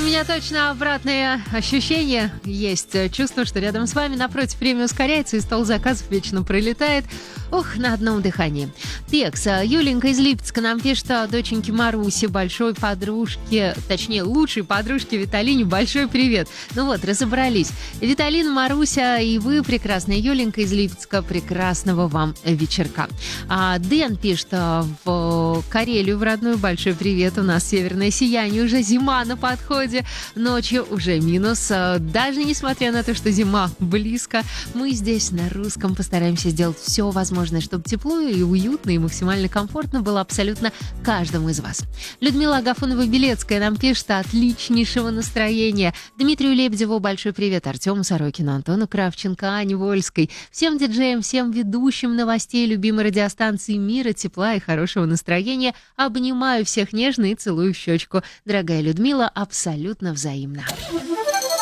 меня точно обратное ощущение есть. Чувство, что рядом с вами напротив время ускоряется, и стол заказов вечно пролетает. Ух, на одном дыхании. Текс. Юленька из Липецка нам пишет о доченьке Марусе, большой подружке, точнее, лучшей подружке Виталине. Большой привет. Ну вот, разобрались. Виталина, Маруся и вы, прекрасная Юленька из Липецка, прекрасного вам вечерка. Дэн пишет в Карелию, в родную, большой привет. У нас северное сияние, уже зима на подходе. Ночью уже минус. Даже несмотря на то, что зима близко, мы здесь на русском постараемся сделать все возможное, чтобы тепло и уютно и максимально комфортно было абсолютно каждому из вас. Людмила Агафонова-Белецкая нам пишет отличнейшего настроения. Дмитрию Лебедеву большой привет. Артему Сорокину, Антону Кравченко, Ане Вольской. Всем диджеям, всем ведущим новостей любимой радиостанции мира, тепла и хорошего настроения. Обнимаю всех нежно и целую в щечку. Дорогая Людмила, абсолютно взаимно.